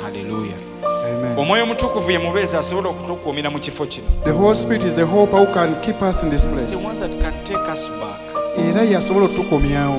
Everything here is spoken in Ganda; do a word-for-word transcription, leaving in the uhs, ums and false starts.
Hallelujah. Amen. Omwoyo omutukuvu ye mubeezi asobola okutukuumira mu kifo kino. The Holy Spirit is the hope who can keep us in this It's the place. one that can take us back. Era yasobola okutukomyawo.